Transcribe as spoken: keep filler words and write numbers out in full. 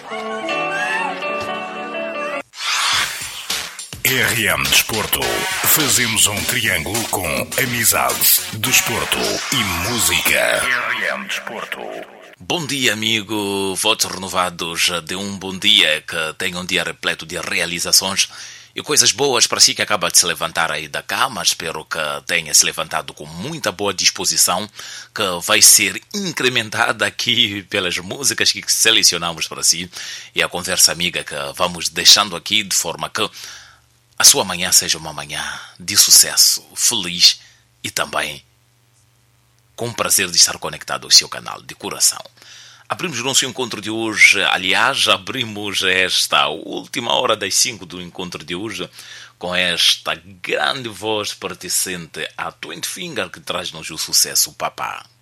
R M Desporto. Fazemos um triângulo com amizade, desporto e música. R M Desporto. Bom dia, amigo. Votos renovados de um bom dia, que tenha um dia repleto de realizações e coisas boas para si que acaba de se levantar aí da cama. Espero que tenha se levantado com muita boa disposição, que vai ser incrementada aqui pelas músicas que selecionamos para si e a conversa amiga que vamos deixando aqui, de forma que a sua manhã seja uma manhã de sucesso, feliz e também com o prazer de estar conectado ao seu canal de coração. Abrimos o nosso encontro de hoje, aliás, abrimos esta última hora das cinco do encontro de hoje com esta grande voz pertencente a Twenty Finger que traz-nos o sucesso Papá.